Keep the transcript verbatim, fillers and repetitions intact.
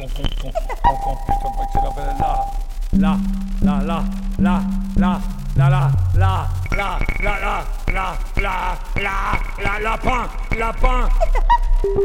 ton, ton, ton, ton, ton, putain, de c'est la là, là, là, là, là, là, là, là, là, là, là, là, là, là, là, là, lapin, lapin.